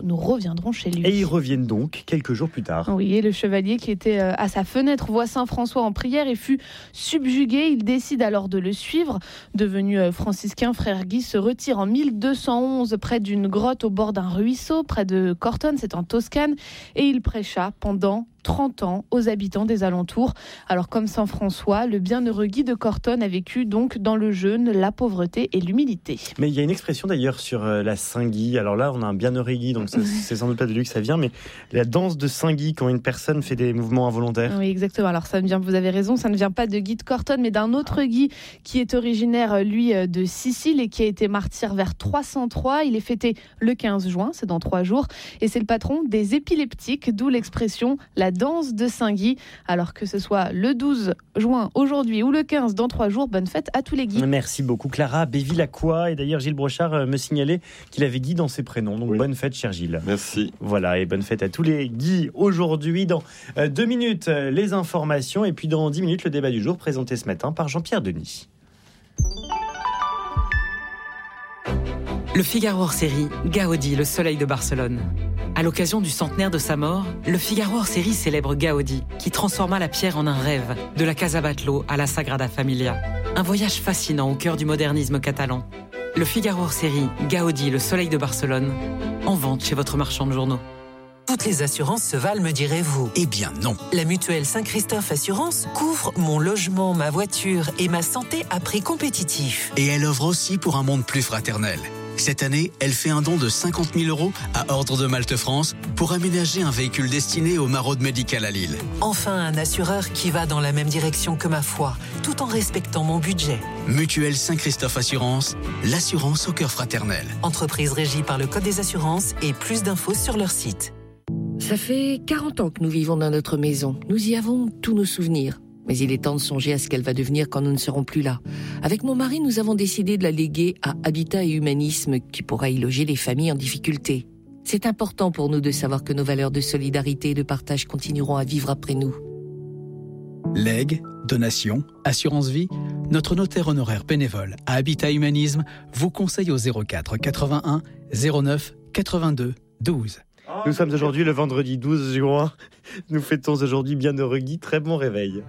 nous reviendrons chez lui. Et ils reviennent donc quelques jours plus tard. Oui, et le chevalier qui était à sa fenêtre voit Saint François en prière et fut subjugué. Il décide alors de le suivre. Devenu franciscain, frère Guy se retire en 1211 près d'une grotte au bord d'un ruisseau, près de Cortone, c'est en Toscane, et il prêcha pendant 30 ans aux habitants des alentours. Alors comme Saint François, le bienheureux Guy de Cortone a vécu donc dans le jeûne, la pauvreté et l'humilité. Mais il y a une expression d'ailleurs sur la Saint-Guy. Alors là, on a un bienheureux Guy, donc c'est sans doute pas de lui que ça vient, mais la danse de Saint-Guy quand une personne fait des mouvements involontaires. Oui, exactement. Alors ça ne vient, vous avez raison, ça ne vient pas de Guy de Cortone, mais d'un autre Guy qui est originaire, lui, de Sicile et qui a été martyr vers 303. Il est fêté le 15 juin, c'est dans 3 jours, et c'est le patron des épileptiques, d'où l'expression la danse de Saint-Guy. Alors que ce soit le 12 juin aujourd'hui ou le 15 dans 3 jours, bonne fête à tous les Guy. Merci beaucoup Clara Béville-Lacroix. Et d'ailleurs Gilles Brochard me signalait qu'il avait Guy dans ses prénoms. Donc bonne fête cher Gilles. Merci. Voilà, et bonne fête à tous les Guy aujourd'hui. Dans 2 minutes, les informations. Et puis dans 10 minutes, le débat du jour présenté ce matin par Jean-Pierre Denis. Le Figaro hors-série, Gaudi, le soleil de Barcelone. À l'occasion du centenaire de sa mort, le Figaro hors-série célèbre Gaudi, qui transforma la pierre en un rêve, de la Casa Batlló à la Sagrada Familia. Un voyage fascinant au cœur du modernisme catalan. Le Figaro hors-série, Gaudi, le soleil de Barcelone, en vente chez votre marchand de journaux. Toutes les assurances se valent, me direz-vous. Eh bien non. La mutuelle Saint-Christophe Assurance couvre mon logement, ma voiture et ma santé à prix compétitif. Et elle offre aussi pour un monde plus fraternel. Cette année, elle fait un don de 50 000 € à Ordre de Malte France pour aménager un véhicule destiné au maraude médical à Lille. Enfin, un assureur qui va dans la même direction que ma foi, tout en respectant mon budget. Mutuelle Saint-Christophe Assurance, l'assurance au cœur fraternel. Entreprise régie par le Code des assurances et plus d'infos sur leur site. Ça fait 40 ans que nous vivons dans notre maison. Nous y avons tous nos souvenirs. Mais il est temps de songer à ce qu'elle va devenir quand nous ne serons plus là. Avec mon mari, nous avons décidé de la léguer à Habitat et Humanisme, qui pourra y loger les familles en difficulté. C'est important pour nous de savoir que nos valeurs de solidarité et de partage continueront à vivre après nous. Legs, donations, assurance vie, notre notaire honoraire bénévole à Habitat Humanisme vous conseille au 04 81 09 82 12. Nous sommes aujourd'hui le vendredi 12 juin. Nous fêtons aujourd'hui bienheureux Guy. Très bon réveil.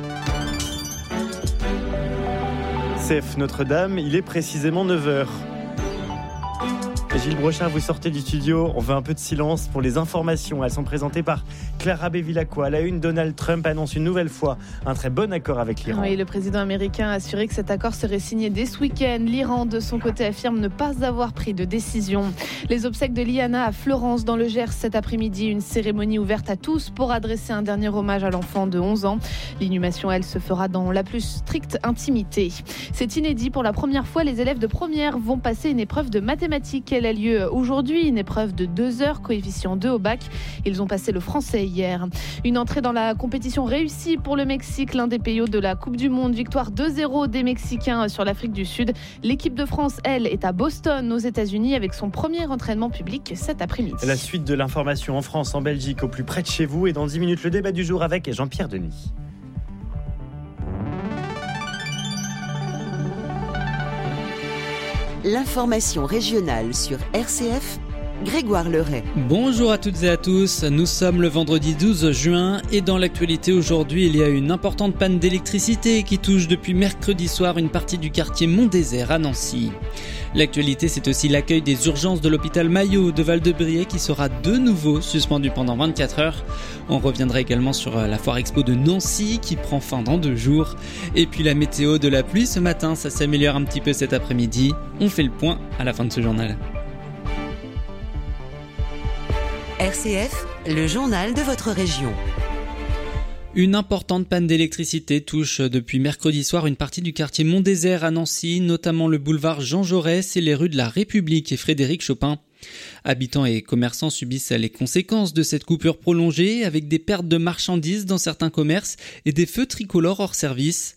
CF Notre-Dame, il est précisément 9h. Gilles Brochard, vous sortez du studio. On veut un peu de silence pour les informations. Elles sont présentées par Clara Béville-Lacroix. À la une, Donald Trump annonce une nouvelle fois un très bon accord avec l'Iran. Oui, le président américain a assuré que cet accord serait signé dès ce week-end. L'Iran, de son côté, affirme ne pas avoir pris de décision. Les obsèques de Liana à Florence, dans le Gers, cet après-midi. Une cérémonie ouverte à tous pour adresser un dernier hommage à l'enfant de 11 ans. L'inhumation, elle, se fera dans la plus stricte intimité. C'est inédit. Pour la première fois, les élèves de première vont passer une épreuve de mathématiques. Elle a lieu aujourd'hui, une épreuve de 2 heures, coefficient 2 au bac. Ils ont passé le français hier. Une entrée dans la compétition réussie pour le Mexique, l'un des pays hôtes de la Coupe du Monde. Victoire 2-0 des Mexicains sur l'Afrique du Sud. L'équipe de France, elle, est à Boston, aux États-Unis, avec son premier entraînement public cet après-midi. La suite de l'information en France, en Belgique, au plus près de chez vous. Et dans 10 minutes, le débat du jour avec Jean-Pierre Denis. L'information régionale sur RCF, Grégoire Leray. Bonjour à toutes et à tous, nous sommes le vendredi 12 juin et dans l'actualité aujourd'hui, il y a une importante panne d'électricité qui touche depuis mercredi soir une partie du quartier Mont-Désert à Nancy. L'actualité, c'est aussi l'accueil des urgences de l'hôpital Maillot de Val-de-Briey qui sera de nouveau suspendu pendant 24 heures. On reviendra également sur la foire expo de Nancy qui prend fin dans 2 jours. Et puis la météo de la pluie ce matin, ça s'améliore un petit peu cet après-midi. On fait le point à la fin de ce journal. RCF, le journal de votre région. Une importante panne d'électricité touche depuis mercredi soir une partie du quartier Mont-Désert à Nancy, notamment le boulevard Jean Jaurès et les rues de la République et Frédéric Chopin. Habitants et commerçants subissent les conséquences de cette coupure prolongée avec des pertes de marchandises dans certains commerces et des feux tricolores hors service.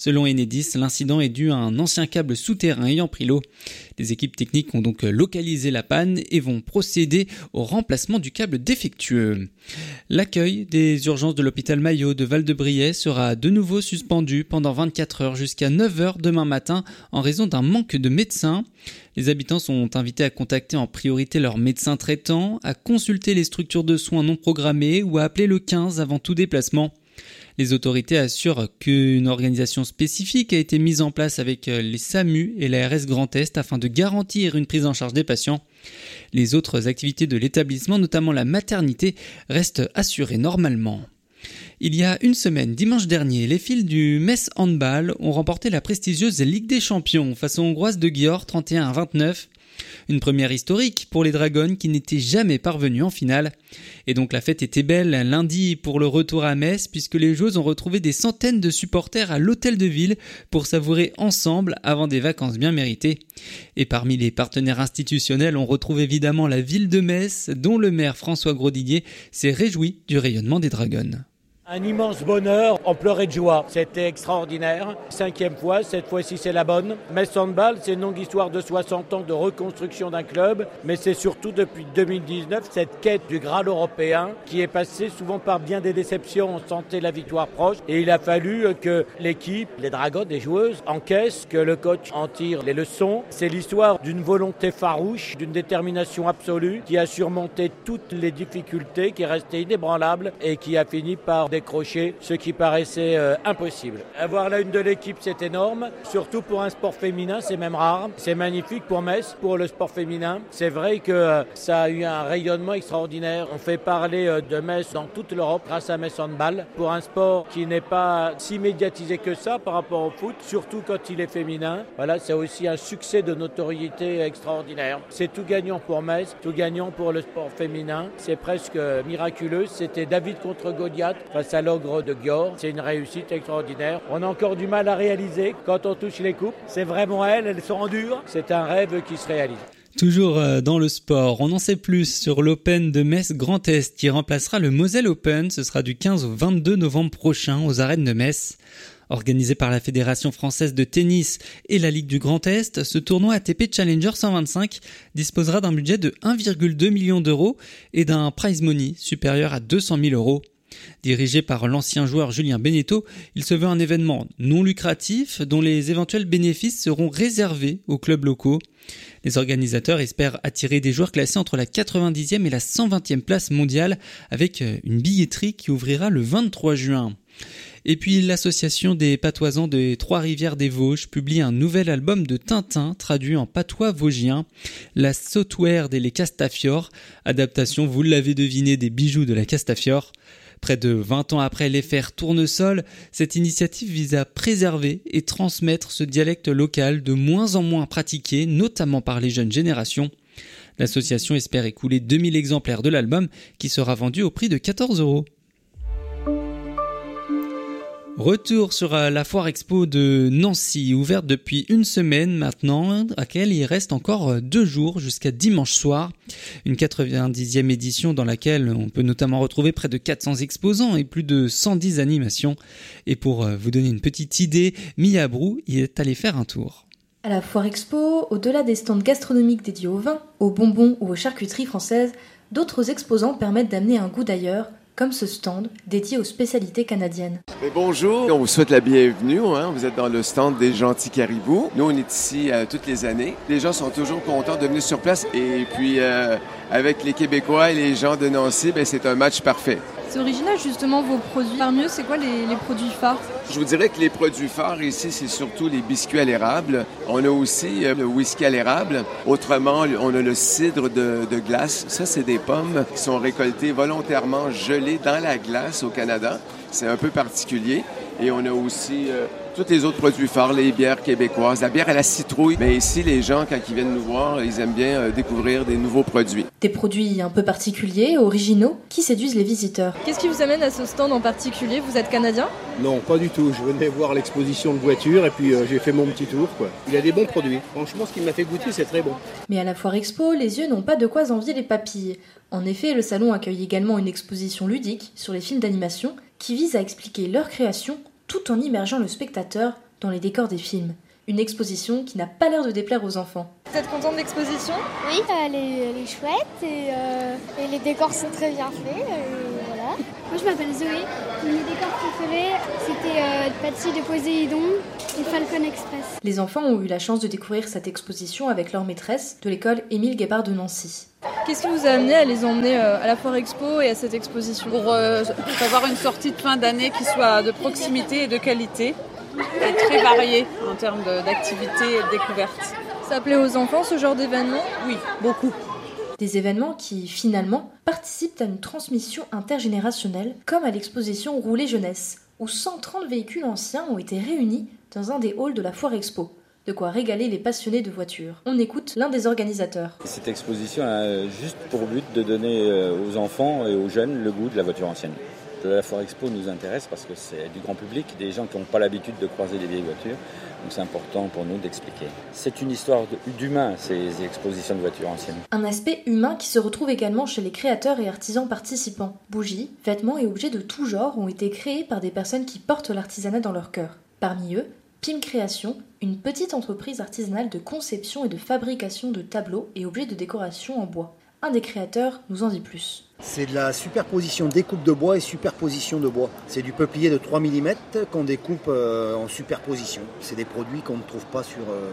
Selon Enedis, l'incident est dû à un ancien câble souterrain ayant pris l'eau. Les équipes techniques ont donc localisé la panne et vont procéder au remplacement du câble défectueux. L'accueil des urgences de l'hôpital Maillot de Val-de-Briey sera de nouveau suspendu pendant 24 heures jusqu'à 9 heures demain matin en raison d'un manque de médecins. Les habitants sont invités à contacter en priorité leur médecin traitant, à consulter les structures de soins non programmées ou à appeler le 15 avant tout déplacement. Les autorités assurent qu'une organisation spécifique a été mise en place avec les SAMU et l'ARS Grand Est afin de garantir une prise en charge des patients. Les autres activités de l'établissement, notamment la maternité, restent assurées normalement. Il y a une semaine, dimanche dernier, les filles du Metz Handball ont remporté la prestigieuse Ligue des Champions face aux Hongroises de Győr 31-29. Une première historique pour les Dragons qui n'étaient jamais parvenus en finale. Et donc la fête était belle lundi pour le retour à Metz puisque les joueuses ont retrouvé des centaines de supporters à l'hôtel de ville pour savourer ensemble avant des vacances bien méritées. Et parmi les partenaires institutionnels, on retrouve évidemment la ville de Metz dont le maire François Grosdidier s'est réjoui du rayonnement des Dragons. Un immense bonheur, on pleurait de joie, c'était extraordinaire. 5e fois, cette fois-ci c'est la bonne. Metz Handball, c'est une longue histoire de 60 ans de reconstruction d'un club, mais c'est surtout depuis 2019 cette quête du Graal européen qui est passée souvent par bien des déceptions. On sentait la victoire proche et il a fallu que l'équipe, les Dragons, les joueuses, encaissent, que le coach en tire les leçons. C'est l'histoire d'une volonté farouche, d'une détermination absolue qui a surmonté toutes les difficultés, qui est restée inébranlable et qui a fini par décrocher ce qui paraissait impossible. Avoir la une de l'équipe, c'est énorme, surtout pour un sport féminin, c'est même rare. C'est magnifique pour Metz, pour le sport féminin. C'est vrai que ça a eu un rayonnement extraordinaire. On fait parler de Metz dans toute l'Europe grâce à Metz Handball, pour un sport qui n'est pas si médiatisé que ça par rapport au foot, surtout quand il est féminin. Voilà, c'est aussi un succès de notoriété extraordinaire. C'est tout gagnant pour Metz, tout gagnant pour le sport féminin. C'est presque miraculeux. C'était David contre Goliath face à l'ogre de Győr. C'est une réussite extraordinaire. On a encore du mal à réaliser quand on touche les coupes. C'est vraiment elles sont dures. C'est un rêve qui se réalise. Toujours dans le sport, on en sait plus sur l'Open de Metz Grand Est qui remplacera le Moselle Open. Ce sera du 15 au 22 novembre prochain aux arènes de Metz. Organisé par la Fédération française de tennis et la Ligue du Grand Est, ce tournoi ATP Challenger 125 disposera d'un budget de 1,2 million d'euros et d'un prize money supérieur à 200 000 euros. Dirigé par l'ancien joueur Julien Beneteau, il se veut un événement non lucratif dont les éventuels bénéfices seront réservés aux clubs locaux. Les organisateurs espèrent attirer des joueurs classés entre la 90e et la 120e place mondiale avec une billetterie qui ouvrira le 23 juin. Et puis l'association des patoisans des Trois-Rivières des Vosges publie un nouvel album de Tintin traduit en patois vosgien, La Sautware des Castafiore, adaptation, vous l'avez deviné, des bijoux de la Castafiore. Près de 20 ans après l'affaire Tournesol, cette initiative vise à préserver et transmettre ce dialecte local de moins en moins pratiqué, notamment par les jeunes générations. L'association espère écouler 2000 exemplaires de l'album qui sera vendu au prix de 14 €. Retour sur la foire expo de Nancy, ouverte depuis une semaine maintenant, à laquelle il reste encore 2 jours jusqu'à dimanche soir. Une 90e édition dans laquelle on peut notamment retrouver près de 400 exposants et plus de 110 animations. Et pour vous donner une petite idée, Mia Brou y est allée faire un tour. À la foire expo, au-delà des stands gastronomiques dédiés au vin, aux bonbons ou aux charcuteries françaises, d'autres exposants permettent d'amener un goût d'ailleurs, comme ce stand dédié aux spécialités canadiennes. Et bonjour, on vous souhaite la bienvenue. Vous êtes dans le stand des Gentils Caribous. Nous, on est ici toutes les années. Les gens sont toujours contents de venir sur place. Et puis, avec les Québécois et les gens de Nancy, c'est un match parfait. C'est original justement vos produits. Parmi eux, c'est quoi les produits phares? Je vous dirais que les produits phares ici, c'est surtout les biscuits à l'érable. On a aussi le whisky à l'érable. Autrement, on a le cidre de glace. Ça, c'est des pommes qui sont récoltées volontairement gelées dans la glace au Canada. C'est un peu particulier. Et on a aussi tous les autres produits phares, les bières québécoises, la bière à la citrouille. Mais ici, les gens, quand ils viennent nous voir, ils aiment bien découvrir des nouveaux produits. Des produits un peu particuliers, originaux, qui séduisent les visiteurs. Qu'est-ce qui vous amène à ce stand en particulier? Vous êtes canadien? Non, pas du tout. Je venais voir l'exposition de voitures et puis j'ai fait mon petit tour, quoi. Il y a des bons produits. Franchement, ce qui m'a fait goûter, c'est très bon. Mais à la foire expo, les yeux n'ont pas de quoi envier les papilles. En effet, le salon accueille également une exposition ludique sur les films d'animation qui vise à expliquer leur création tout en immergeant le spectateur dans les décors des films. Une exposition qui n'a pas l'air de déplaire aux enfants. Vous êtes content de l'exposition ? Oui, elle est chouette et les décors sont très bien faits. Voilà. Moi je m'appelle Zoé. Mes décors préférés c'était Patsy de Poséidon et Falcon Express. Les enfants ont eu la chance de découvrir cette exposition avec leur maîtresse de l'école Émile Guébard de Nancy. Qu'est-ce qui vous a amené à les emmener à la Foire Expo et à cette exposition ? Pour avoir une sortie de fin d'année qui soit de proximité et de qualité. Et très variée en termes d'activités et de découvertes. Ça plaît aux enfants ce genre d'événement ? Oui, beaucoup. Des événements qui, finalement, participent à une transmission intergénérationnelle, comme à l'exposition Rouler Jeunesse, où 130 véhicules anciens ont été réunis dans un des halls de la Foire Expo. De quoi régaler les passionnés de voitures. On écoute l'un des organisateurs. Cette exposition a juste pour but de donner aux enfants et aux jeunes le goût de la voiture ancienne. La Foire Expo nous intéresse parce que c'est du grand public, des gens qui n'ont pas l'habitude de croiser des vieilles voitures. Donc c'est important pour nous d'expliquer. C'est une histoire d'humain, ces expositions de voitures anciennes. Un aspect humain qui se retrouve également chez les créateurs et artisans participants. Bougies, vêtements et objets de tout genre ont été créés par des personnes qui portent l'artisanat dans leur cœur. Parmi eux, Pim Création, une petite entreprise artisanale de conception et de fabrication de tableaux et objets de décoration en bois. Un des créateurs nous en dit plus. C'est de la superposition découpe de bois et superposition de bois. C'est du peuplier de 3 mm qu'on découpe en superposition. C'est des produits qu'on ne trouve pas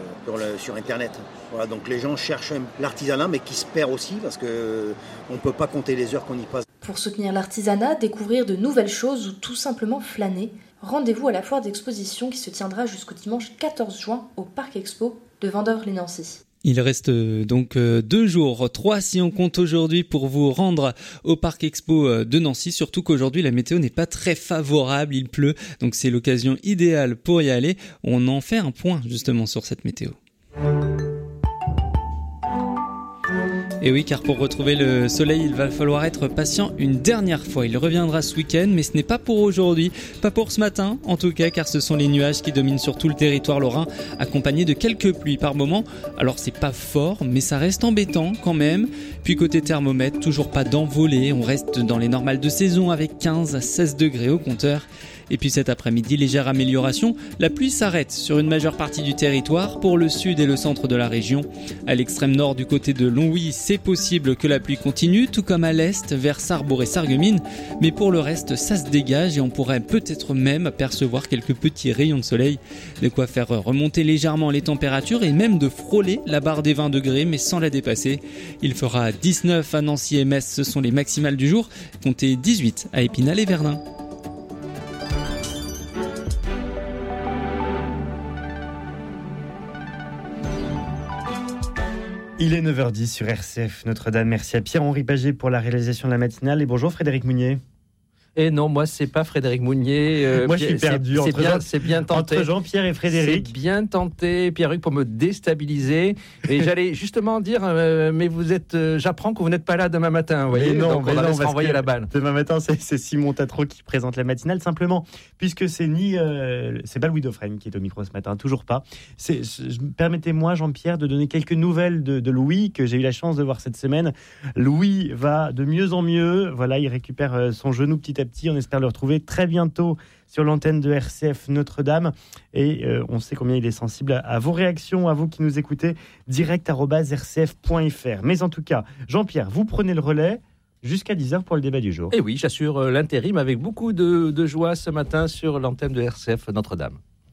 sur Internet. Voilà, donc les gens cherchent l'artisanat mais qui se perd aussi parce qu'on ne peut pas compter les heures qu'on y passe. Pour soutenir l'artisanat, découvrir de nouvelles choses ou tout simplement flâner, rendez-vous à la foire d'exposition qui se tiendra jusqu'au dimanche 14 juin au Parc Expo de Vendôme-les-Nancy. Il reste donc 2 jours, 3 si on compte aujourd'hui pour vous rendre au Parc Expo de Nancy, surtout qu'aujourd'hui la météo n'est pas très favorable, il pleut, donc c'est l'occasion idéale pour y aller. On en fait un point justement sur cette météo. Et oui, car pour retrouver le soleil, il va falloir être patient une dernière fois. Il reviendra ce week-end, mais ce n'est pas pour aujourd'hui, pas pour ce matin en tout cas, car ce sont les nuages qui dominent sur tout le territoire lorrain, accompagnés de quelques pluies par moment. Alors c'est pas fort, mais ça reste embêtant quand même. Puis côté thermomètre, toujours pas d'envolée, on reste dans les normales de saison avec 15 à 16 degrés au compteur. Et puis cet après-midi, légère amélioration, la pluie s'arrête sur une majeure partie du territoire pour le sud et le centre de la région. À l'extrême nord du côté de Longwy, c'est possible que la pluie continue, tout comme à l'est vers Sarrebourg et Sarreguemines, mais pour le reste, ça se dégage et on pourrait peut-être même apercevoir quelques petits rayons de soleil, de quoi faire remonter légèrement les températures et même de frôler la barre des 20 degrés, mais sans la dépasser. Il fera 19 à Nancy et Metz, ce sont les maximales du jour, comptez 18 à Épinal et Verdun. Il est 9h10 sur RCF Notre-Dame. Merci à Pierre-Henri Paget pour la réalisation de la matinale. Et bonjour Frédéric Mounier. Et non, moi, c'est pas Frédéric Mounier. Moi, je suis perdu c'est bien tenté. Entre Jean-Pierre et Frédéric. C'est bien tenté, Pierre-Hugues, pour me déstabiliser. Et j'allais justement dire, mais vous êtes, j'apprends que vous n'êtes pas là demain matin. Vous voyez, donc on va se renvoyer la balle. Demain matin, c'est Simon Tatro qui présente la matinale. Simplement, puisque c'est pas Louis Dauphren qui est au micro ce matin, toujours pas. Permettez-moi, Jean-Pierre, de donner quelques nouvelles de Louis, que j'ai eu la chance de voir cette semaine. Louis va de mieux en mieux. Voilà, il récupère son genou petit à petit. On espère le retrouver très bientôt sur l'antenne de RCF Notre-Dame. Et on sait combien il est sensible à vos réactions, à vous qui nous écoutez, direct@rcf.fr. Mais en tout cas, Jean-Pierre, vous prenez le relais jusqu'à 10h pour le débat du jour. Et oui, j'assure l'intérim avec beaucoup de joie ce matin sur l'antenne de RCF Notre-Dame.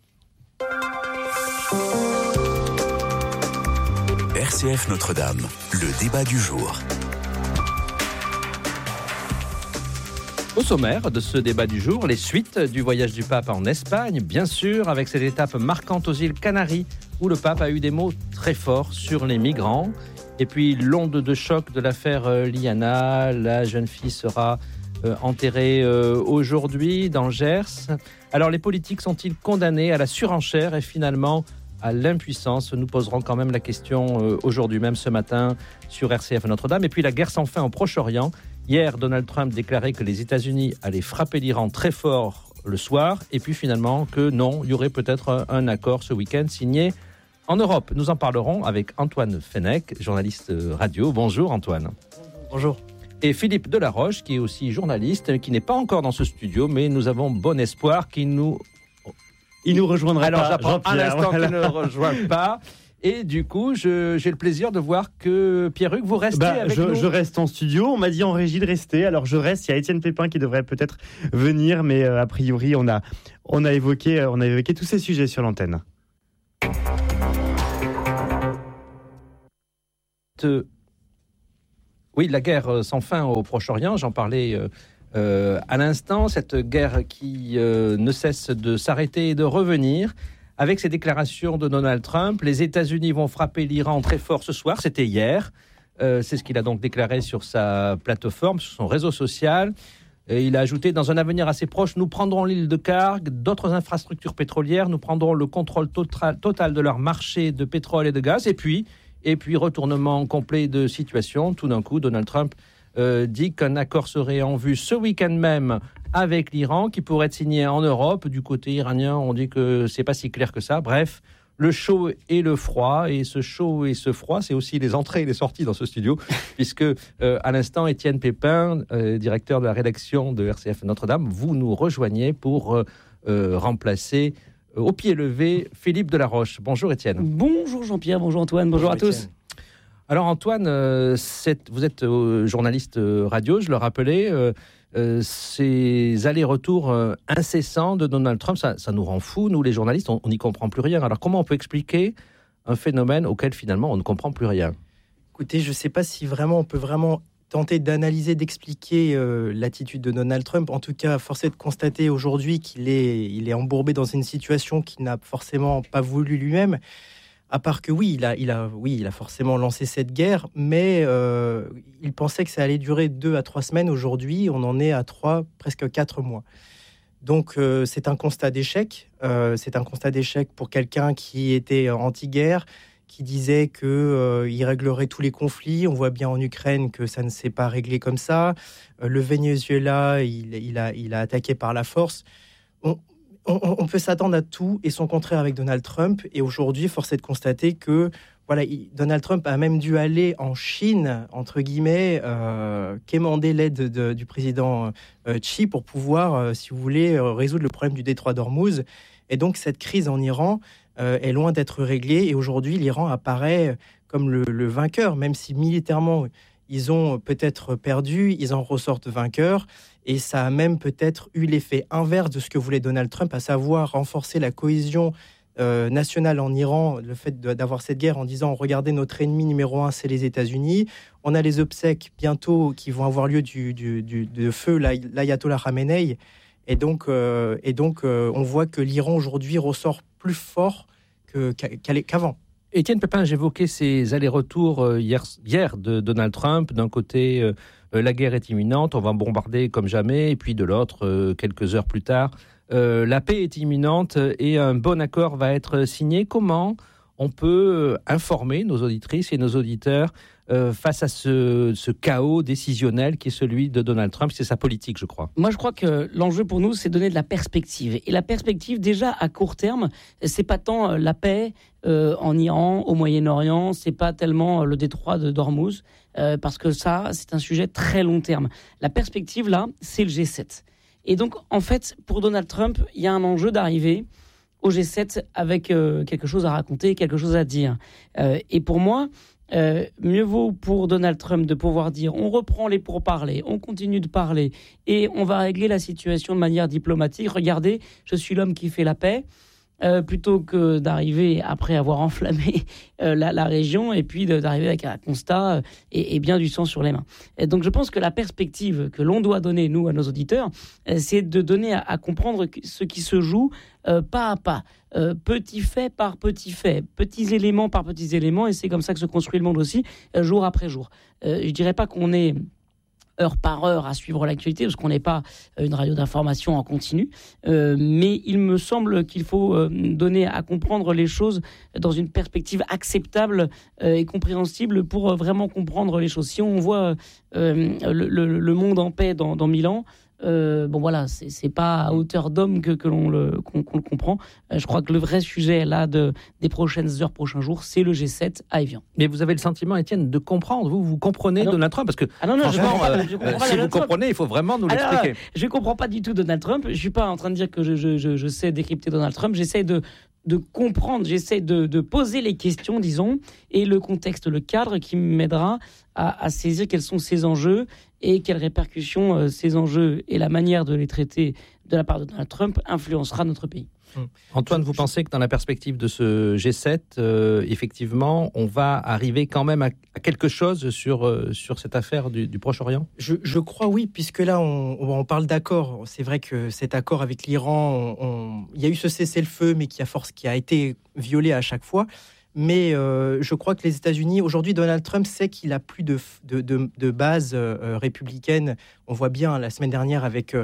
RCF Notre-Dame, le débat du jour. Au sommaire de ce débat du jour, les suites du voyage du pape en Espagne, bien sûr, avec cette étape marquante aux îles Canaries, où le pape a eu des mots très forts sur les migrants. Et puis l'onde de choc de l'affaire Liana, la jeune fille sera enterrée aujourd'hui dans le Gers. Alors les politiques sont-ils condamnés à la surenchère et finalement à l'impuissance? Nous poserons quand même la question aujourd'hui, même ce matin, sur RCF Notre-Dame. Et puis la guerre sans fin au Proche-Orient. Hier, Donald Trump déclarait que les États-Unis allaient frapper l'Iran très fort le soir, et puis finalement que non, il y aurait peut-être un accord ce week-end signé en Europe. Nous en parlerons avec Antoine Fenech, journaliste radio. Bonjour Antoine. Bonjour. Et Philippe Delaroche, qui est aussi journaliste, qui n'est pas encore dans ce studio, mais nous avons bon espoir qu'il nous Il nous rejoindra Alors, pas. j'apprends à Jean-Pierre, l'instant voilà. qu'il ne rejoint pas. Et du coup, j'ai le plaisir de voir que Pierre-Hugues, vous restez avec nous. Je reste en studio. On m'a dit en régie de rester. Alors je reste. Il y a Étienne Pépin qui devrait peut-être venir, mais a priori, on a évoqué tous ces sujets sur l'antenne. Oui, la guerre sans fin au Proche-Orient, j'en parlais à l'instant, cette guerre qui ne cesse de s'arrêter et de revenir. Avec ces déclarations de Donald Trump, les États-Unis vont frapper l'Iran très fort ce soir, c'était hier. C'est ce qu'il a donc déclaré sur sa plateforme, sur son réseau social. Et il a ajouté, dans un avenir assez proche, nous prendrons l'île de Karg, d'autres infrastructures pétrolières, nous prendrons le contrôle total de leur marché de pétrole et de gaz. Et puis retournement complet de situation. Tout d'un coup, Donald Trump dit qu'un accord serait en vue ce week-end même avec l'Iran, qui pourrait être signé en Europe. Du côté iranien, on dit que c'est pas si clair que ça. Bref, le chaud et le froid. Et ce chaud et ce froid, c'est aussi les entrées et les sorties dans ce studio, puisque à l'instant, Étienne Pépin, directeur de la rédaction de RCF Notre-Dame, vous nous rejoignez pour remplacer au pied levé Philippe Delaroche. Bonjour Étienne. Bonjour Jean-Pierre, bonjour Antoine, bonjour à tous. Alors Antoine, vous êtes journaliste radio, je le rappelais, ces allers-retours incessants de Donald Trump, ça nous rend fous, nous les journalistes, on n'y comprend plus rien. Alors comment on peut expliquer un phénomène auquel finalement on ne comprend plus rien ? Écoutez, je ne sais pas si vraiment on peut vraiment tenter d'analyser, d'expliquer l'attitude de Donald Trump. En tout cas, force est de constater aujourd'hui qu'il est embourbé dans une situation qu'il n'a forcément pas voulu lui-même. À part que oui, il a forcément lancé cette guerre, mais il pensait que ça allait durer 2 à 3 semaines. Aujourd'hui, on en est à 3, presque 4 mois. Donc c'est un constat d'échec. C'est un constat d'échec pour quelqu'un qui était anti-guerre, qui disait qu'il réglerait tous les conflits. On voit bien en Ukraine que ça ne s'est pas réglé comme ça. Le Venezuela, il a attaqué par la force. On peut s'attendre à tout et son contraire avec Donald Trump. Et aujourd'hui, force est de constater que Donald Trump a même dû aller en Chine, entre guillemets, quémander l'aide du président Xi pour pouvoir, si vous voulez, résoudre le problème du détroit d'Ormuz. Et donc, cette crise en Iran est loin d'être réglée. Et aujourd'hui, l'Iran apparaît comme le vainqueur, même si militairement, ils ont peut-être perdu, ils en ressortent vainqueurs. Et ça a même peut-être eu l'effet inverse de ce que voulait Donald Trump, à savoir renforcer la cohésion nationale en Iran, le fait d'avoir cette guerre en disant « Regardez, notre ennemi numéro 1, c'est les États-Unis ». On a les obsèques bientôt qui vont avoir lieu de feu l'ayatollah Khamenei. Et donc, on voit que l'Iran aujourd'hui ressort plus fort qu'avant. Étienne Pépin, j'évoquais ces allers-retours hier de Donald Trump. D'un côté, la guerre est imminente, on va bombarder comme jamais. Et puis de l'autre, quelques heures plus tard, la paix est imminente et un bon accord va être signé. Comment on peut informer nos auditrices et nos auditeurs face à ce chaos décisionnel qui est celui de Donald Trump? C'est sa politique, je crois. Moi, je crois que l'enjeu pour nous, c'est donner de la perspective. Et la perspective, déjà, à court terme, c'est pas tant la paix en Iran, au Moyen-Orient, c'est pas tellement le détroit d'Ormuz, parce que ça, c'est un sujet très long terme. La perspective, là, c'est le G7. Et donc, en fait, pour Donald Trump, il y a un enjeu d'arriver au G7 avec quelque chose à raconter, quelque chose à dire. Et pour moi, mieux vaut pour Donald Trump de pouvoir dire on reprend les pourparlers, on continue de parler et on va régler la situation de manière diplomatique. Regardez, je suis l'homme qui fait la paix. Plutôt que d'arriver après avoir enflammé la région et puis d'arriver avec un constat et bien du sang sur les mains. Et donc je pense que la perspective que l'on doit donner, nous, à nos auditeurs, c'est de donner à comprendre ce qui se joue pas à pas, petit fait par petit fait, petits éléments par petits éléments, et c'est comme ça que se construit le monde aussi, jour après jour. Je dirais pas qu'on est heure par heure à suivre l'actualité, parce qu'on n'est pas une radio d'information en continu, mais il me semble qu'il faut donner à comprendre les choses dans une perspective acceptable et compréhensible pour vraiment comprendre les choses. Si on voit le monde en paix dans 1000 ans, bon voilà, c'est pas à hauteur d'homme qu'on le comprend. Je crois que le vrai sujet là des prochaines heures, prochains jours, c'est le G7 à Évian. Mais vous avez le sentiment, Étienne, de comprendre. Vous comprenez Donald Trump, parce que franchement, si vous comprenez, il faut vraiment nous l'expliquer. Je comprends pas du tout Donald Trump. Je suis pas en train de dire que je sais décrypter Donald Trump. J'essaie de comprendre, j'essaie de poser les questions, disons, et le contexte, le cadre qui m'aidera à saisir quels sont ces enjeux et quelles répercussions ces enjeux et la manière de les traiter de la part de Donald Trump influencera notre pays. Antoine, vous pensez que dans la perspective de ce G7, effectivement, on va arriver quand même à quelque chose sur cette affaire du Proche-Orient ? Je crois oui, puisque là, on parle d'accord. C'est vrai que cet accord avec l'Iran, il y a eu ce cessez-le-feu, mais qui a été violé à chaque fois. Mais je crois que les États-Unis, aujourd'hui, Donald Trump sait qu'il n'a plus de base républicaine. On voit bien la semaine dernière avec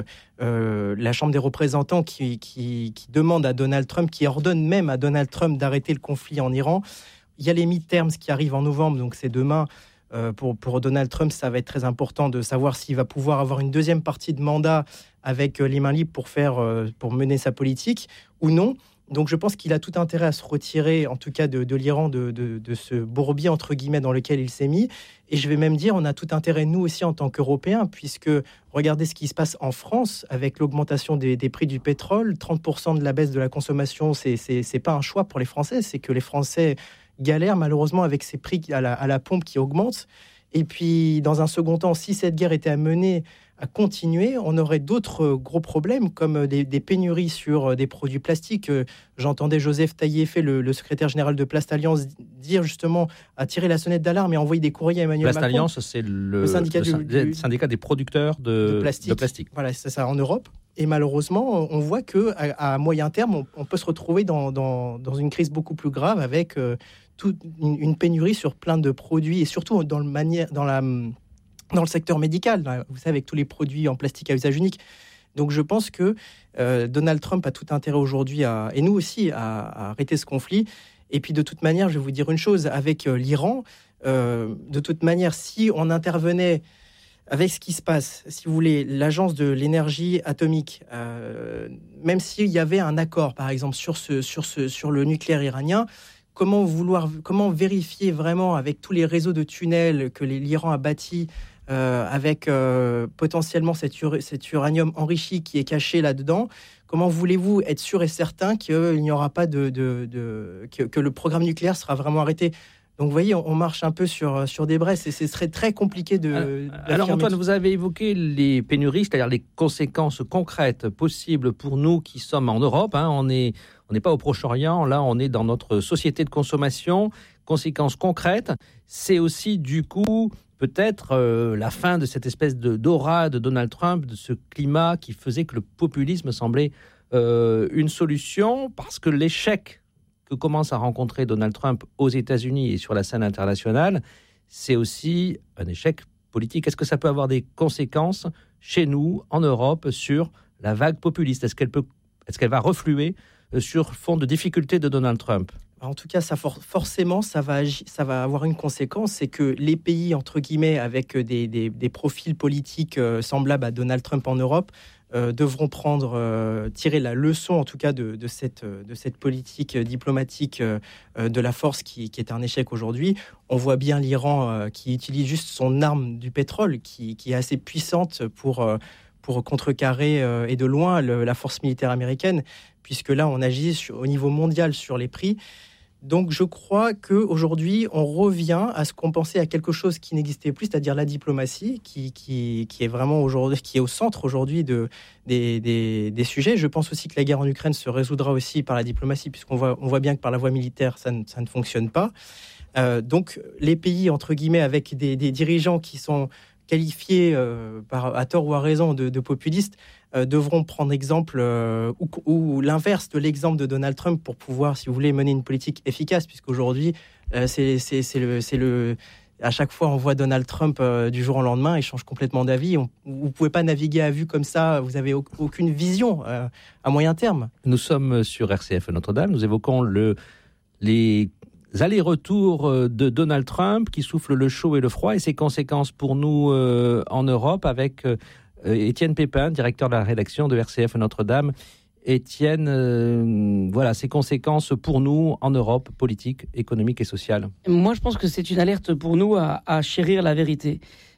la Chambre des représentants qui demande à Donald Trump, qui ordonne même à Donald Trump d'arrêter le conflit en Iran. Il y a les midterms qui arrivent en novembre, donc c'est demain. Pour Donald Trump, ça va être très important de savoir s'il va pouvoir avoir une deuxième partie de mandat avec les mains libres pour mener sa politique ou non. Donc je pense qu'il a tout intérêt à se retirer, en tout cas de l'Iran, de ce bourbier, entre guillemets, dans lequel il s'est mis. Et je vais même dire, on a tout intérêt, nous aussi, en tant qu'Européens, puisque regardez ce qui se passe en France avec l'augmentation des prix du pétrole. 30% de la baisse de la consommation, c'est pas un choix pour les Français, c'est que les Français galèrent malheureusement avec ces prix à la pompe qui augmentent. Et puis, dans un second temps, si cette guerre était amenée à continuer, on aurait d'autres gros problèmes, comme des pénuries sur des produits plastiques. J'entendais Joseph Taillefer, le secrétaire général de Plast Alliance, dire justement à tirer la sonnette d'alarme et envoyer des courriers à Emmanuel Macron. Plast Alliance, c'est le syndicat des producteurs de plastique. Voilà, c'est ça, en Europe. Et malheureusement, on voit qu'à moyen terme, on peut se retrouver dans une crise beaucoup plus grave avec toute une pénurie sur plein de produits et surtout dans le secteur médical, vous savez, avec tous les produits en plastique à usage unique. Donc je pense que Donald Trump a tout intérêt aujourd'hui, et nous aussi, à arrêter ce conflit. Et puis de toute manière, je vais vous dire une chose, avec l'Iran, de toute manière, si on intervenait avec ce qui se passe, si vous voulez, l'agence de l'énergie atomique, même s'il y avait un accord, par exemple, sur le nucléaire iranien, comment vérifier vraiment avec tous les réseaux de tunnels que l'Iran a bâtis, avec potentiellement cet uranium enrichi qui est caché là-dedans, comment voulez-vous être sûr et certain qu'il n'y aura pas que le programme nucléaire sera vraiment arrêté ? Donc, vous voyez, on marche un peu sur des braises et ce serait très compliqué Alors, Antoine, vous avez évoqué les pénuries, c'est-à-dire les conséquences concrètes possibles pour nous qui sommes en Europe. On n'est pas au Proche-Orient, là, on est dans notre société de consommation. Conséquences concrètes, c'est aussi, du coup, peut-être la fin de cette espèce d'aura de Donald Trump, de ce climat qui faisait que le populisme semblait une solution, parce que l'échec que commence à rencontrer Donald Trump aux États-Unis et sur la scène internationale, c'est aussi un échec politique. Est-ce que ça peut avoir des conséquences chez nous, en Europe, sur la vague populiste ? Est-ce qu'elle va refluer sur fond de difficultés de Donald Trump ? En tout cas, forcément, ça va avoir une conséquence, c'est que les pays, entre guillemets, avec des profils politiques semblables à Donald Trump en Europe, devront tirer la leçon, en tout cas, de cette politique diplomatique de la force qui est un échec aujourd'hui. On voit bien l'Iran qui utilise juste son arme du pétrole, qui est assez puissante pour contrecarrer et de loin la force militaire américaine, puisque là, on agit au niveau mondial sur les prix. Donc, je crois qu'aujourd'hui, on revient à ce qu'on pensait à quelque chose qui n'existait plus, c'est-à-dire la diplomatie, qui est vraiment aujourd'hui, qui est au centre aujourd'hui des sujets. Je pense aussi que la guerre en Ukraine se résoudra aussi par la diplomatie, puisqu'on voit bien que par la voie militaire, ça ne fonctionne pas. Donc, les pays, entre guillemets, avec des dirigeants qui sont qualifiés à tort ou à raison de populistes, devront prendre exemple ou l'inverse de l'exemple de Donald Trump pour pouvoir, si vous voulez, mener une politique efficace, puisqu'aujourd'hui, à chaque fois, on voit Donald Trump du jour au lendemain, il change complètement d'avis. Vous ne pouvez pas naviguer à vue comme ça, vous n'avez aucune vision à moyen terme. Nous sommes sur RCF Notre-Dame, nous évoquons les allers-retours de Donald Trump qui souffle le chaud et le froid et ses conséquences pour nous en Europe avec Étienne Pépin, directeur de la rédaction de RCF Notre-Dame. Étienne, voilà, ses conséquences pour nous en Europe, politique, économique et sociale. Moi, je pense que c'est une alerte pour nous à chérir la vérité.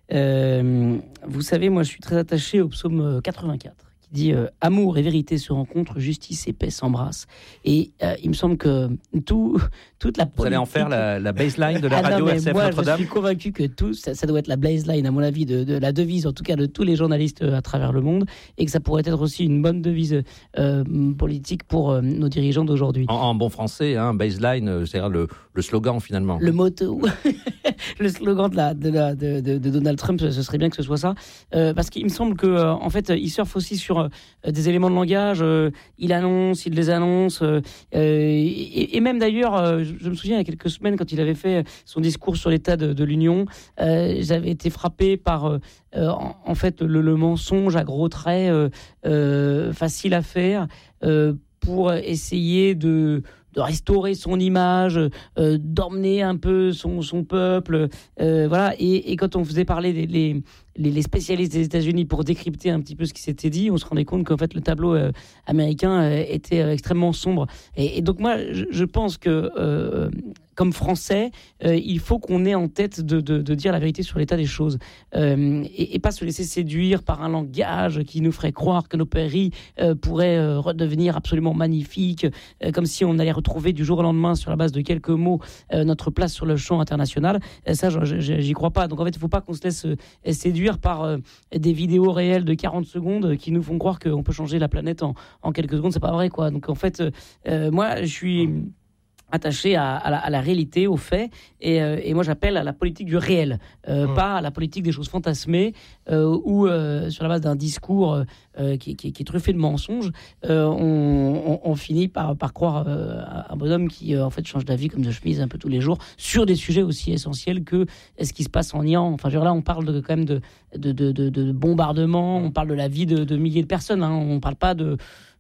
Vous savez, moi, je suis très attaché au psaume 84. Qui dit amour et vérité se rencontrent, justice et paix s'embrassent. Et il me semble que toute la politique... Vous allez en faire la baseline de la radio RCF Notre-Dame. Je suis convaincu que ça doit être la baseline, à mon avis, de la devise, en tout cas de tous les journalistes à travers le monde, et que ça pourrait être aussi une bonne devise politique pour nos dirigeants d'aujourd'hui. En bon français, baseline, c'est-à-dire le slogan finalement. Le motto, le slogan de Donald Trump, ce serait bien que ce soit ça, parce qu'il me semble que en fait, il surfe aussi sur des éléments de langage. Il les annonce, et même d'ailleurs, je me souviens il y a quelques semaines quand il avait fait son discours sur l'état de l'Union, j'avais été frappé par en fait le mensonge à gros traits, facile à faire, pour essayer de restaurer son image, d'emmener un peu son peuple, voilà. Et quand on faisait parler les spécialistes des États-Unis pour décrypter un petit peu ce qui s'était dit, on se rendait compte qu'en fait le tableau américain était extrêmement sombre. Et donc moi, je pense que comme Français, il faut qu'on ait en tête de dire la vérité sur l'état des choses, et pas se laisser séduire par un langage qui nous ferait croire que nos pays pourraient redevenir absolument magnifiques, comme si on allait retrouver du jour au lendemain, sur la base de quelques mots, notre place sur le champ international. Ça, j'y crois pas. Donc en fait, il ne faut pas qu'on se laisse séduire par des vidéos réelles de 40 secondes qui nous font croire qu'on peut changer la planète en quelques secondes. C'est pas vrai, quoi. Donc en fait, moi, je suis attaché à la réalité, aux faits, et moi j'appelle à la politique du réel, pas à la politique des choses fantasmées, où sur la base d'un discours qui est truffé de mensonges, on finit par croire un bonhomme qui en fait change d'avis comme de chemise un peu tous les jours sur des sujets aussi essentiels que ce qui se passe en Iran. Enfin, là on parle quand même de bombardements, on parle de la vie de milliers de personnes, on parle pas de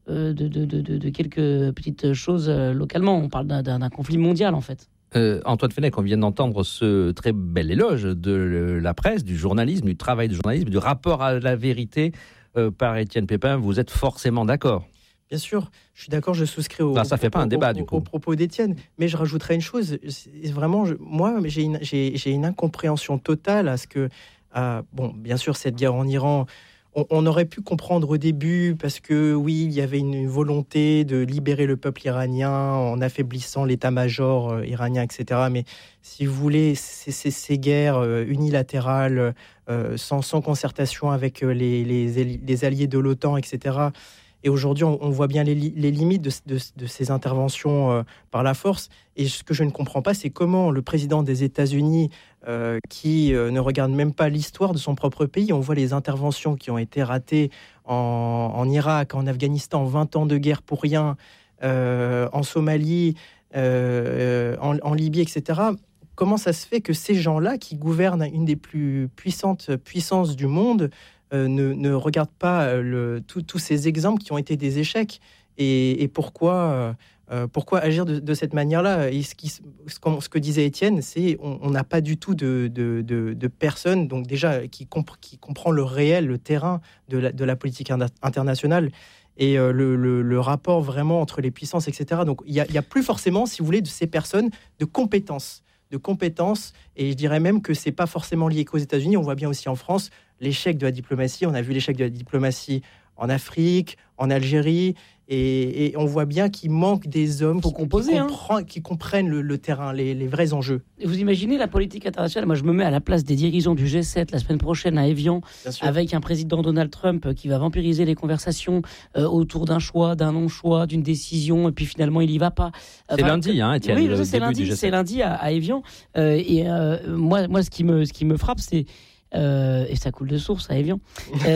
quelques petites choses localement. On parle d'un conflit mondial, en fait. Antoine Fenech, on vient d'entendre ce très bel éloge de la presse, du journalisme, du travail de journalisme, du rapport à la vérité par Étienne Pépin. Vous êtes forcément d'accord? Bien sûr, je suis d'accord, je souscris ça fait pas un débat, du coup. Au propos d'Étienne. Mais je rajouterais une chose. Vraiment, moi, j'ai une incompréhension totale à ce que... bien sûr, cette guerre en Iran... On aurait pu comprendre au début, parce que oui, il y avait une volonté de libérer le peuple iranien en affaiblissant l'état-major iranien, etc. Mais si vous voulez, ces guerres unilatérales, sans concertation avec les alliés de l'OTAN, etc. Et aujourd'hui, on voit bien les limites de ces interventions par la force. Et ce que je ne comprends pas, c'est comment le président des États-Unis, qui ne regarde même pas l'histoire de son propre pays, on voit les interventions qui ont été ratées en Irak, en Afghanistan, 20 ans de guerre pour rien, en Somalie, en Libye, etc. Comment ça se fait que ces gens-là, qui gouvernent une des plus puissantes puissances du monde, ne regardent pas tous ces exemples qui ont été des échecs, et pourquoi agir de cette manière-là? Et ce que disait Étienne, c'est on n'a pas du tout de personne, donc déjà qui comprend le réel, le terrain de la politique internationale, et le rapport vraiment entre les puissances, etc. Donc il y a plus forcément, si vous voulez, de ces personnes de compétences, et je dirais même que c'est pas forcément lié qu'aux États-Unis. On voit bien aussi en France l'échec de la diplomatie. On a vu l'échec de la diplomatie en Afrique, en Algérie, et on voit bien qu'il manque des hommes qui comprennent le terrain, les vrais enjeux. Et vous imaginez la politique internationale? Moi, je me mets à la place des dirigeants du G7 la semaine prochaine à Évian, avec un président Donald Trump qui va vampiriser les conversations autour d'un choix, d'un non-choix, d'une décision, et puis finalement, il y va pas. C'est lundi, Étienne. Oui, c'est lundi à Évian. Moi, ce qui me frappe, c'est... et ça coule de source à Évian.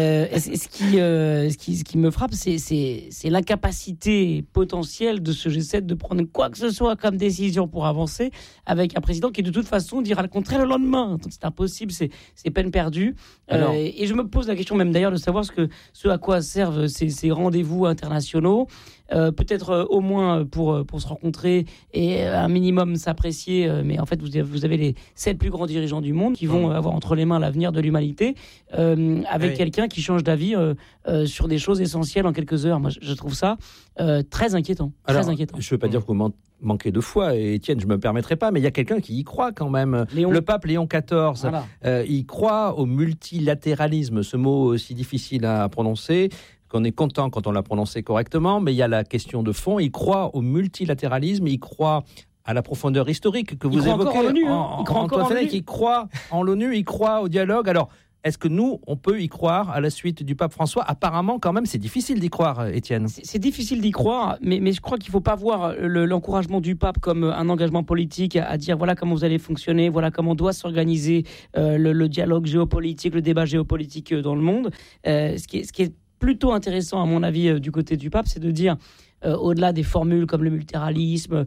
Ce qui me frappe, c'est l'incapacité potentielle de ce G7 de prendre quoi que ce soit comme décision pour avancer, avec un président qui de toute façon dira le contraire le lendemain. Donc c'est impossible, c'est peine perdue. Et je me pose la question même d'ailleurs de savoir ce à quoi servent ces rendez-vous internationaux. peut-être au moins pour se rencontrer et un minimum s'apprécier, mais en fait vous avez les 7 plus grands dirigeants du monde qui vont avoir entre les mains l'avenir de l'humanité, avec quelqu'un qui change d'avis sur des choses essentielles en quelques heures. Moi je trouve ça très inquiétant. Alors, très inquiétant. Je ne veux pas dire que vous manquez de foi, et Étienne, je ne me permettrai pas, mais il y a quelqu'un qui y croit quand même. Le pape Léon XIV, voilà. Il croit au multilatéralisme, ce mot si difficile à prononcer, qu'on est content quand on l'a prononcé correctement, mais il y a la question de fond. Il croit au multilatéralisme, il croit à la profondeur historique que vous évoquez. Il croit en l'ONU, il croit au dialogue. Alors, est-ce que nous, on peut y croire à la suite du pape François ? Apparemment, quand même, c'est difficile d'y croire, Étienne. C'est difficile d'y croire, mais je crois qu'il ne faut pas voir l'encouragement du pape comme un engagement politique à dire voilà comment vous allez fonctionner, voilà comment doit s'organiser le dialogue géopolitique, le débat géopolitique dans le monde. Ce qui est plutôt intéressant, à mon avis, du côté du pape, c'est de dire... au-delà des formules comme le multilatéralisme,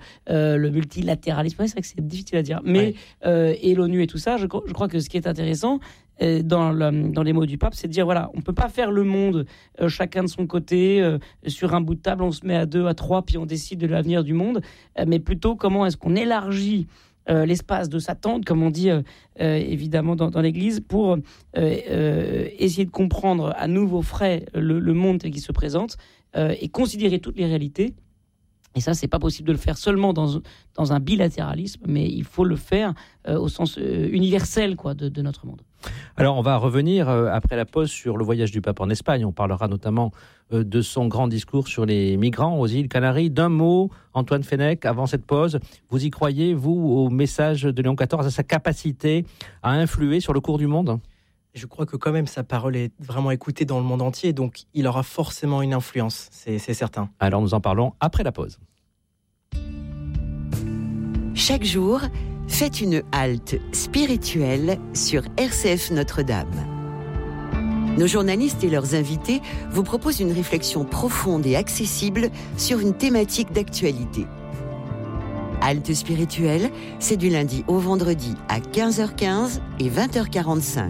c'est vrai que c'est difficile à dire, mais et l'ONU et tout ça, je crois que ce qui est intéressant dans les mots du pape, c'est de dire voilà, on peut pas faire le monde chacun de son côté sur un bout de table, on se met à 2, à 3, puis on décide de l'avenir du monde, mais plutôt comment est-ce qu'on élargit l'espace de sa tente, comme on dit évidemment dans l'Église, pour essayer de comprendre à nouveau frais le monde tel qu'il se présente, et considérer toutes les réalités. Et ça, c'est pas possible de le faire seulement dans un bilatéralisme, mais il faut le faire au sens universel de notre monde. Alors, on va revenir après la pause sur le voyage du pape en Espagne. On parlera notamment de son grand discours sur les migrants aux îles Canaries. D'un mot, Antoine Fenech, avant cette pause, vous y croyez, vous, au message de Léon XIV, à sa capacité à influer sur le cours du monde ? Je crois que quand même sa parole est vraiment écoutée dans le monde entier, donc il aura forcément une influence, c'est certain. Alors nous en parlons après la pause. Chaque jour, faites une halte spirituelle sur RCF Notre-Dame. Nos journalistes et leurs invités vous proposent une réflexion profonde et accessible sur une thématique d'actualité. Halte spirituelle, c'est du lundi au vendredi à 15h15 et 20h45.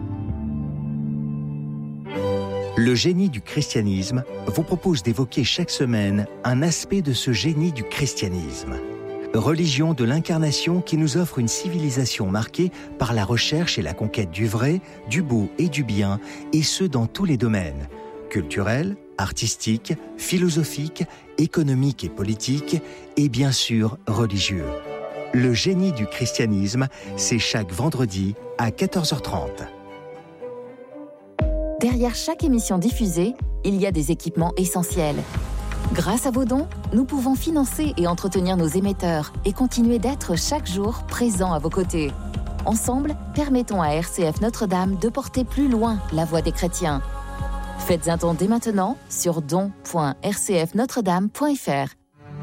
Le génie du christianisme vous propose d'évoquer chaque semaine un aspect de ce génie du christianisme. Religion de l'incarnation qui nous offre une civilisation marquée par la recherche et la conquête du vrai, du beau et du bien, et ce dans tous les domaines, culturels, artistiques, philosophiques, économiques et politiques, et bien sûr religieux. Le génie du christianisme, c'est chaque vendredi à 14h30. Derrière chaque émission diffusée, il y a des équipements essentiels. Grâce à vos dons, nous pouvons financer et entretenir nos émetteurs et continuer d'être chaque jour présents à vos côtés. Ensemble, permettons à RCF Notre-Dame de porter plus loin la voix des chrétiens. Faites un don dès maintenant sur don.rcfnotredame.fr.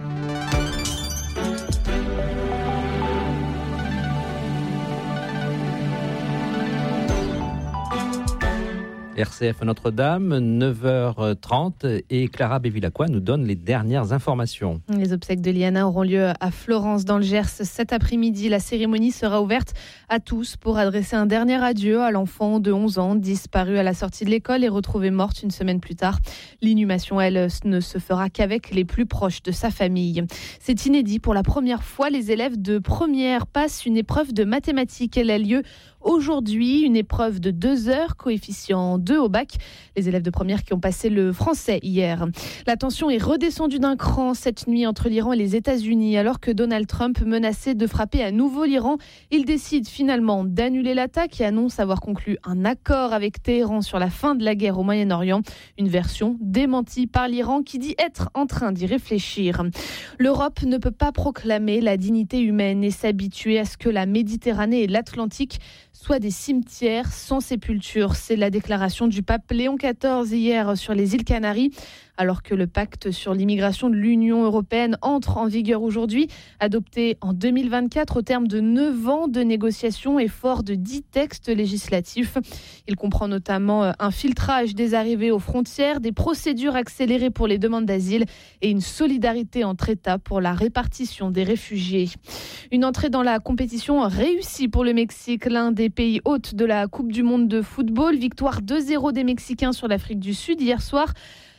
RCF Notre-Dame, 9h30, et Clara Bévilacqua nous donne les dernières informations. Les obsèques de Liana auront lieu à Florence, dans le Gers, cet après-midi. La cérémonie sera ouverte à tous pour adresser un dernier adieu à l'enfant de 11 ans, disparu à la sortie de l'école et retrouvée morte une semaine plus tard. L'inhumation, elle, ne se fera qu'avec les plus proches de sa famille. C'est inédit. Pour la première fois, les élèves de première passent une épreuve de mathématiques. Elle a lieu aujourd'hui, une épreuve de 2 heures, coefficient 2 au bac. Les élèves de première qui ont passé le français hier. La tension est redescendue d'un cran cette nuit entre l'Iran et les États-Unis. Alors que Donald Trump menaçait de frapper à nouveau l'Iran, il décide finalement d'annuler l'attaque et annonce avoir conclu un accord avec Téhéran sur la fin de la guerre au Moyen-Orient. Une version démentie par l'Iran qui dit être en train d'y réfléchir. L'Europe ne peut pas proclamer la dignité humaine et s'habituer à ce que la Méditerranée et l'Atlantique soient des cimetières sans sépulture. C'est la déclaration du pape Léon XIV hier sur les îles Canaries. Alors que le pacte sur l'immigration de l'Union européenne entre en vigueur aujourd'hui, adopté en 2024 au terme de 9 ans de négociations et fort de 10 textes législatifs. Il comprend notamment un filtrage des arrivées aux frontières, des procédures accélérées pour les demandes d'asile et une solidarité entre États pour la répartition des réfugiés. Une entrée dans la compétition réussie pour le Mexique, l'un des pays hôtes de la Coupe du Monde de football. Victoire 2-0 des Mexicains sur l'Afrique du Sud hier soir.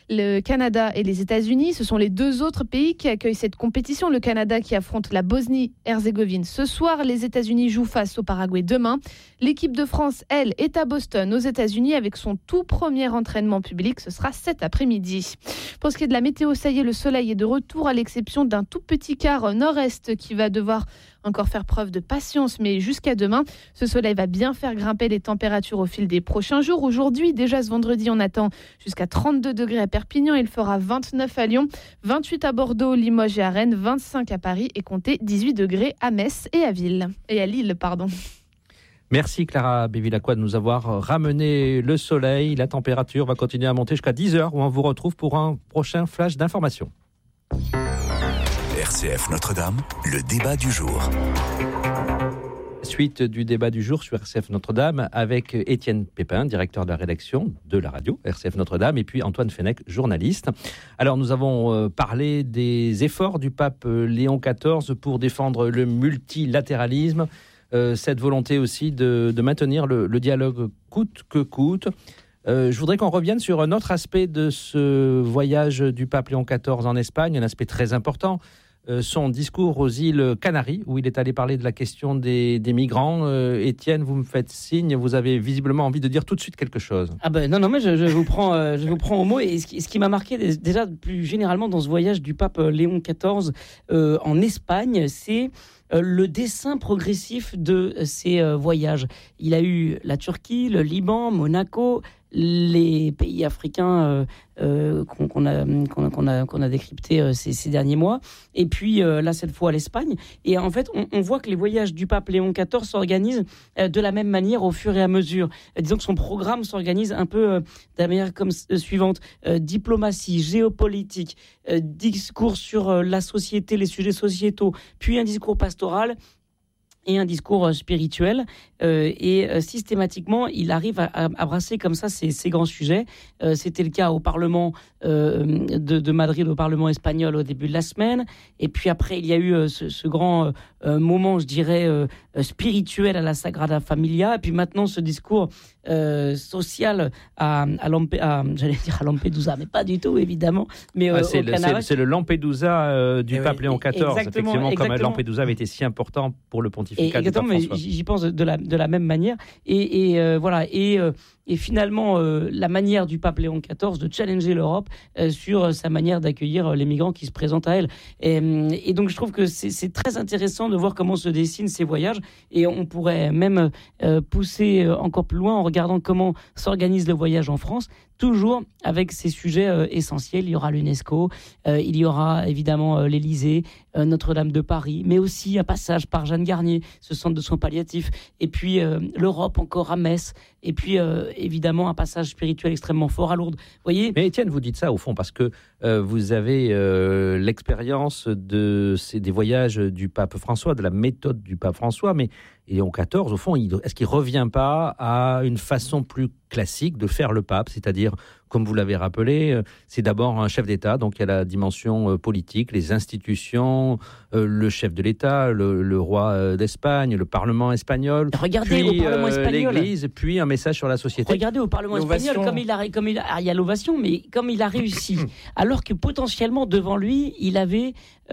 Le Canada et les États-Unis, ce sont les deux autres pays qui accueillent cette compétition. Le Canada qui affronte la Bosnie-Herzégovine ce soir. Les États-Unis jouent face au Paraguay demain. L'équipe de France, elle, est à Boston, aux États-Unis, avec son tout premier entraînement public. Ce sera cet après-midi. Pour ce qui est de la météo, ça y est, le soleil est de retour, à l'exception d'un tout petit quart nord-est qui va devoir encore faire preuve de patience, mais jusqu'à demain, ce soleil va bien faire grimper les températures au fil des prochains jours. Aujourd'hui, déjà ce vendredi, on attend jusqu'à 32 degrés à Perpignan. Il fera 29 à Lyon, 28 à Bordeaux, Limoges et à Rennes, 25 à Paris et comptez 18 degrés à Metz et à Lille. Merci Clara Bevilacqua de nous avoir ramené le soleil. La température va continuer à monter jusqu'à 10h où on vous retrouve pour un prochain flash d'information. RCF Notre-Dame, le débat du jour. Suite du débat du jour sur RCF Notre-Dame avec Étienne Pépin, directeur de la rédaction de la radio RCF Notre-Dame, et puis Antoine Fenech, journaliste. Alors nous avons parlé des efforts du pape Léon XIV pour défendre le multilatéralisme, cette volonté aussi de maintenir le dialogue coûte que coûte. Je voudrais qu'on revienne sur un autre aspect de ce voyage du pape Léon XIV en Espagne, un aspect très important. Son discours aux îles Canaries, où il est allé parler de la question des migrants. Étienne, vous me faites signe, vous avez visiblement envie de dire tout de suite quelque chose. Ah ben non, mais je vous prends au mot. Et ce qui m'a marqué déjà plus généralement dans ce voyage du pape Léon XIV en Espagne, c'est le dessin progressif de ces voyages. Il a eu la Turquie, le Liban, Monaco, les pays africains qu'on a décryptés ces derniers mois, et puis là cette fois l'Espagne. Et en fait on voit que les voyages du pape Léon XIV s'organisent de la même manière au fur et à mesure. Disons que son programme s'organise un peu de la manière comme suivante: diplomatie, géopolitique, discours sur la société, les sujets sociétaux, puis un discours pastoral et un discours spirituel, et systématiquement il arrive à brasser comme ça ces grands sujets. C'était le cas au Parlement de Madrid, au Parlement espagnol au début de la semaine, et puis après il y a eu ce grand moment, je dirais, spirituel à la Sagrada Familia, et puis maintenant ce discours social j'allais dire à Lampedusa, mais pas du tout évidemment, mais c'est le Lampedusa du pape Léon XIV, effectivement, comme Lampedusa avait été si important pour le pontificat du pape François. J'y pense de la même manière, et finalement la manière du pape Léon XIV de challenger l'Europe sur sa manière d'accueillir les migrants qui se présentent à elle. Et donc je trouve que c'est très intéressant de voir comment se dessinent ces voyages, et on pourrait même pousser encore plus loin en regardant comment s'organise le voyage en France, toujours avec ces sujets essentiels. Il y aura l'UNESCO, il y aura évidemment l'Élysée, Notre-Dame de Paris, mais aussi un passage par Jeanne Garnier, ce centre de soins palliatifs, et puis l'Europe encore à Metz, et puis évidemment un passage spirituel extrêmement fort à Lourdes. Voyez. Mais Étienne, vous dites ça au fond parce que vous avez l'expérience des voyages du pape François, de la méthode du pape François, mais Léon XIV, au fond, est-ce qu'il ne revient pas à une façon plus classique de faire le pape, c'est-à-dire, comme vous l'avez rappelé, c'est d'abord un chef d'État, donc il y a la dimension politique, les institutions, le chef de l'État, le roi d'Espagne, le Parlement espagnol, regardez, puis au Parlement espagnol, l'Église, puis un message sur la société. Regardez au Parlement espagnol, il y a l'ovation, mais comme il a réussi, alors que potentiellement devant lui, il avait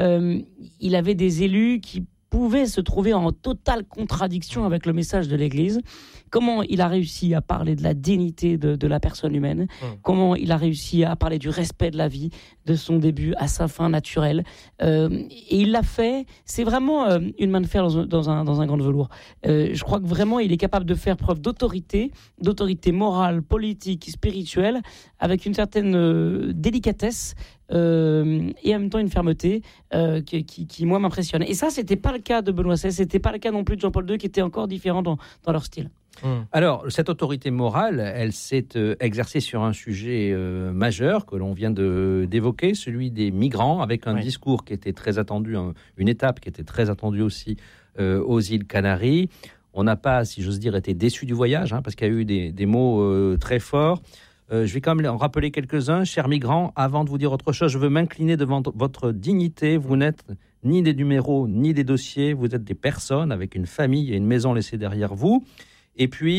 des élus qui pouvait se trouver en totale contradiction avec le message de l'Église. Comment il a réussi à parler de la dignité de la personne humaine, comment il a réussi à parler du respect de la vie, de son début à sa fin naturelle. Et il l'a fait, c'est vraiment une main de fer dans un gant de velours. Je crois que vraiment il est capable de faire preuve d'autorité morale, politique, spirituelle, avec une certaine délicatesse, et en même temps une fermeté qui moi m'impressionne. Et ça, c'était pas le cas de Benoît XVI, c'était pas le cas non plus de Jean-Paul II, qui étaient encore différents dans leur style. Alors, cette autorité morale, elle s'est exercée sur un sujet majeur que l'on vient d'évoquer, celui des migrants, avec un discours qui était très attendu, une étape qui était très attendue aussi aux îles Canaries. On n'a pas, si j'ose dire, été déçus du voyage, parce qu'il y a eu des mots très forts. Je vais quand même en rappeler quelques-uns. Chers migrants, avant de vous dire autre chose, je veux m'incliner devant votre dignité. Vous n'êtes ni des numéros, ni des dossiers. Vous êtes des personnes avec une famille et une maison laissée derrière vous. Et puis,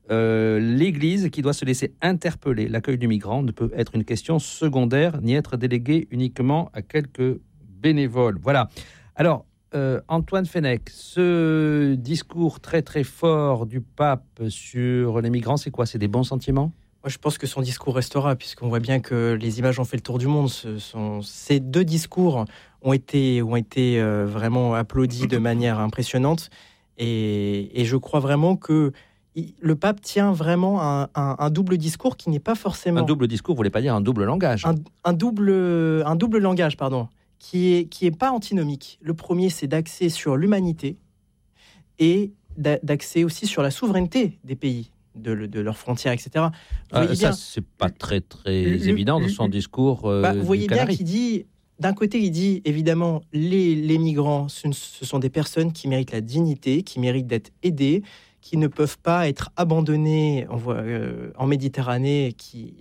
l'Église qui doit se laisser interpeller. L'accueil du migrant ne peut être une question secondaire ni être délégué uniquement à quelques bénévoles. Voilà. Alors, Antoine Fenech, ce discours très très fort du pape sur les migrants, c'est quoi? C'est des bons sentiments? Moi, je pense que son discours restera, puisqu'on voit bien que les images ont fait le tour du monde. Ces deux discours ont été vraiment applaudis de manière impressionnante. Et je crois vraiment que le pape tient vraiment un double discours qui n'est pas forcément... Un double discours, vous voulez pas dire un double langage? Un double langage, pardon, qui est pas antinomique. Le premier, c'est d'axer sur l'humanité et d'axer aussi sur la souveraineté des pays, de leurs frontières, etc. Ça, c'est pas très évident dans son discours. Vous voyez bien qu'il dit, d'un côté, il dit évidemment les migrants, ce sont des personnes qui méritent la dignité, qui méritent d'être aidées, qui ne peuvent pas être abandonnés en Méditerranée, qui